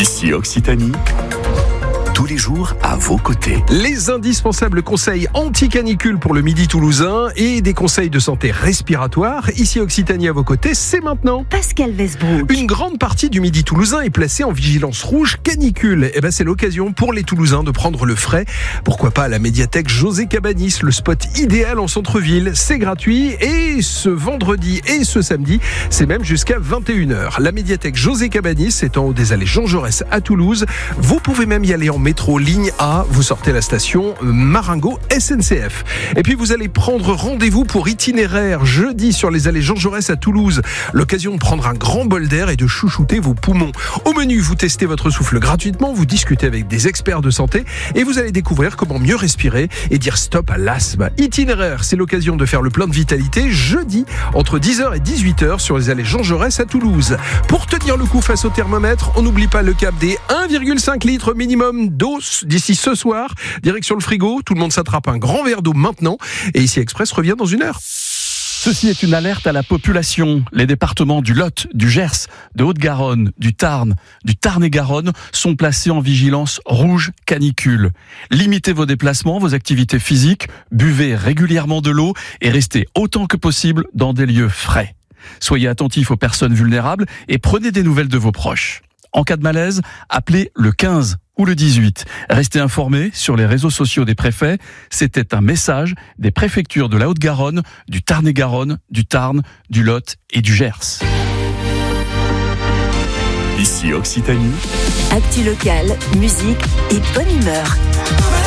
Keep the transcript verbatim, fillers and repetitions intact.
Ici Occitanie, tous les jours à vos côtés. Les indispensables conseils anti-canicule pour le Midi toulousain et des conseils de santé respiratoire. Ici Occitanie à vos côtés, c'est maintenant. Pascal Westbrook. Une grande partie du Midi toulousain est placée en vigilance rouge canicule. Et ben c'est l'occasion pour les Toulousains de prendre le frais. Pourquoi pas à la médiathèque José Cabanis, le spot idéal en centre-ville. C'est gratuit et ce vendredi et ce samedi, c'est même jusqu'à vingt et une heures. La médiathèque José Cabanis est en haut des allées Jean Jaurès à Toulouse. Vous pouvez même y aller en métro ligne A, vous sortez la station Marengo S N C F. Et puis vous allez prendre rendez-vous pour itinéraire jeudi sur les allées Jean Jaurès à Toulouse. L'occasion de prendre un grand bol d'air et de chouchouter vos poumons. Au menu, vous testez votre souffle gratuitement, vous discutez avec des experts de santé et vous allez découvrir comment mieux respirer et dire stop à l'asthme. Itinéraire, c'est l'occasion de faire le plein de vitalité jeudi entre dix heures et dix-huit heures sur les allées Jean Jaurès à Toulouse. Pour tenir le coup face au thermomètre, on n'oublie pas le cap des un virgule cinq litres minimum d'eau d'ici ce soir. Direction le frigo, tout le monde s'attrape un grand verre d'eau maintenant et Ici Express revient dans une heure. Ceci est une alerte à la population. Les départements du Lot, du Gers, de Haute-Garonne, du Tarn, du Tarn-et-Garonne sont placés en vigilance rouge canicule. Limitez vos déplacements, vos activités physiques, buvez régulièrement de l'eau et restez autant que possible dans des lieux frais. Soyez attentifs aux personnes vulnérables et prenez des nouvelles de vos proches. En cas de malaise, appelez le quinze ou le dix-huit. Restez informés sur les réseaux sociaux des préfets. C'était un message des préfectures de la Haute-Garonne, du Tarn-et-Garonne, du Tarn, du Lot et du Gers. Ici Occitanie. Actu locale, musique et bonne humeur.